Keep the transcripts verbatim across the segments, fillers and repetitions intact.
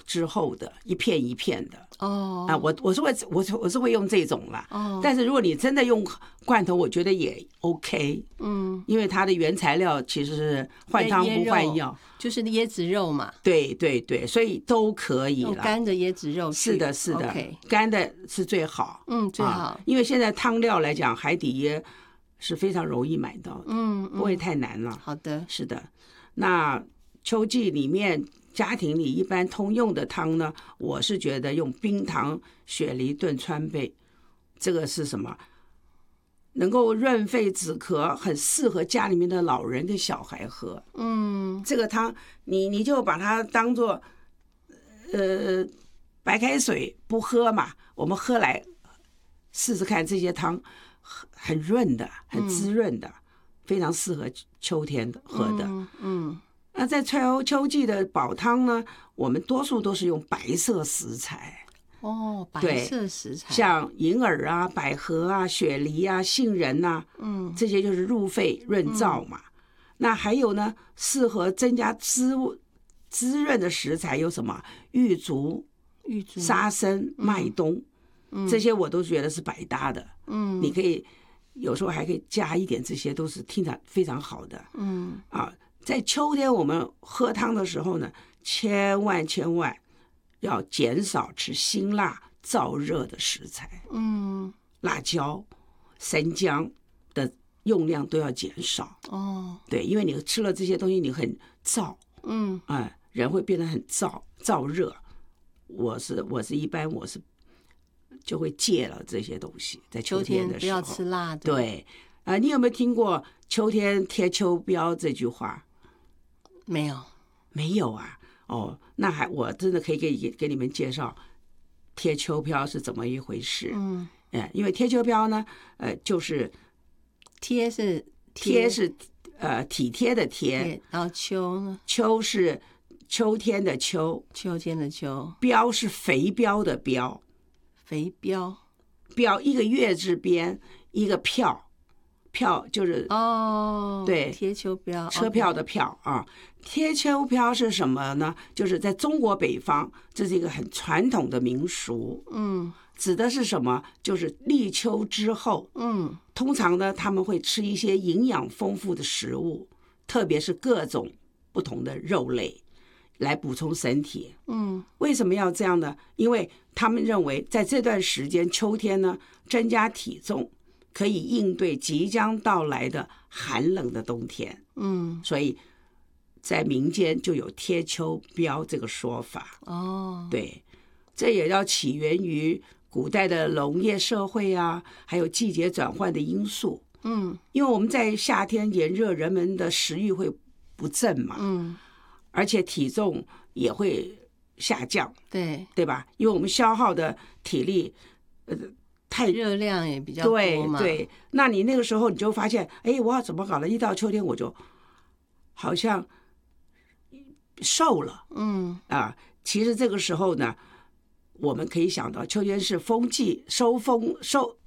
之后的一片一片的哦啊，我我是会我是我是会用这种啦。 哦， 但是如果你真的用罐头，我觉得也 OK， 嗯， 因为它的原材料其实是换汤不换药， 就是椰子肉嘛。 对对对，所以都可以啦。 用干的椰子肉去， 是的，是的 ，OK， 干的是最好， 嗯，最好， 啊，因为现在汤料来讲，海底椰是非常容易买到的， 嗯，嗯不会太难了。 好的， 是的，那秋季里面家庭里一般通用的汤呢，我是觉得用冰糖雪梨炖川贝，这个是什么？能够润肺止咳，很适合家里面的老人跟小孩喝。 嗯， 这个汤你你就把它当做呃白开水不喝嘛，我们喝来试试看，这些汤很润的，很滋润的，嗯，非常适合秋天的喝的。 嗯，嗯， 那在秋秋季的煲汤呢，我们多数都是用白色食材。 哦，白色食材， 像银耳啊、百合啊、雪梨啊、杏仁啊， 嗯， 这些就是入肺润燥嘛。嗯，那还有呢，适合增加滋滋润的食材有什么？玉竹、 玉竹、 沙参、麦冬，嗯，这些我都觉得是百搭的。嗯，你可以有时候还可以加一点，这些都是听着非常好的。嗯，啊，在秋天我们喝汤的时候呢，千万千万要减少吃辛辣燥热的食材。嗯，辣椒、生姜的用量都要减少。哦，对，因为你吃了这些东西，你很燥。嗯，哎，人会变得很燥燥热。我是我是一般我是就会戒了这些东西，在秋天的时候不要吃辣的。 对，啊、呃，你有没有听过秋天贴秋膘这句话？ 没有， 没有啊。哦，那还我真的可以给给你们介绍贴秋膘是怎么一回事。嗯，哎，因为贴秋膘呢，呃，就是贴是贴是呃体贴的贴， 然后秋呢？ 秋是秋天的秋， 秋天的秋， 膘是肥膘的膘， 肥膘， 膘一个月字边，一个票。票就是哦， 对， 贴秋膘， 车票的票啊。贴秋膘是什么呢？就是在中国北方，这是一个很传统的民俗。嗯，指的是什么？就是立秋之后，嗯，通常呢他们会吃一些营养丰富的食物，特别是各种不同的肉类，来补充身体。嗯，为什么要这样呢？因为他们认为在这段时间秋天呢，增加体重。可以应对即将到来的寒冷的冬天。嗯，所以在民间就有贴秋膘这个说法。哦，对，这也要起源于古代的农业社会啊，还有季节转换的因素。嗯，因为我们在夏天炎热，人们的食欲会不振嘛。嗯，而且体重也会下降。 对， 对吧？因为我们消耗的体力，呃。太热量也比较多嘛， 对对，那你那个时候你就发现，哎，我要怎么搞了？一到秋天我就好像瘦了，嗯啊，其实这个时候呢，我们可以想到，秋天是风季，收风收，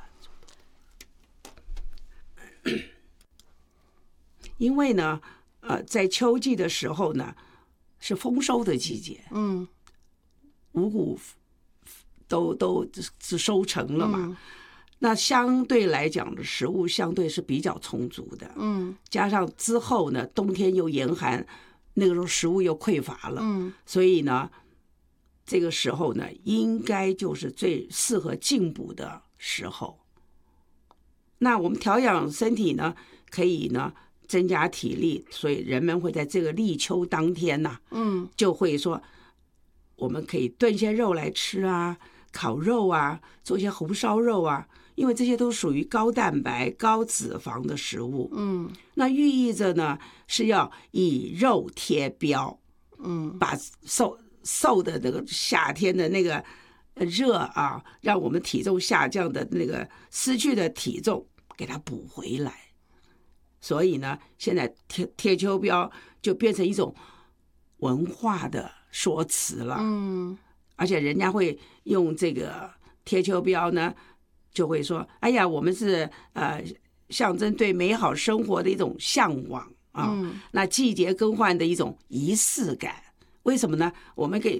因为呢，呃，在秋季的时候呢，是丰收的季节，嗯，五谷。都都是收成了嘛，嗯，那相对来讲的食物相对是比较充足的，嗯，加上之后呢，冬天又严寒，那个时候食物又匮乏了，嗯，所以呢，这个时候呢，应该就是最适合进补的时候。那我们调养身体呢，可以呢增加体力，所以人们会在这个立秋当天呢，嗯，就会说，我们可以炖些肉来吃啊。烤肉啊，做一些红烧肉啊，因为这些都属于高蛋白、高脂肪的食物。嗯，那寓意着呢是要以肉贴膘，嗯，把受受的那个夏天的那个热啊，让我们体重下降的那个失去的体重给它补回来。所以呢，现在贴贴秋膘就变成一种文化的说辞了。嗯。而且人家会用这个贴秋膘呢，就会说：“哎呀，我们是呃象征对美好生活的一种向往啊，嗯，那季节更换的一种仪式感。为什么呢？我们给